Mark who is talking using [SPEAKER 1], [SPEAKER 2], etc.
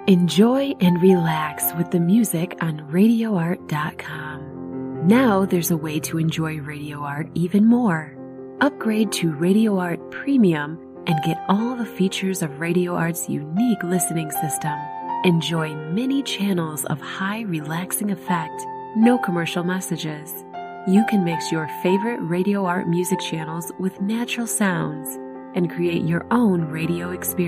[SPEAKER 1] Enjoy and relax with the music on RadioArt.com. Now there's a way to enjoy Radio Art even more. Upgrade to Radio Art Premium and get all the features of Radio Art's unique listening system. Enjoy many channels of high relaxing effect, no commercial messages. You can mix your favorite Radio Art music channels with natural sounds and create your own radio experience.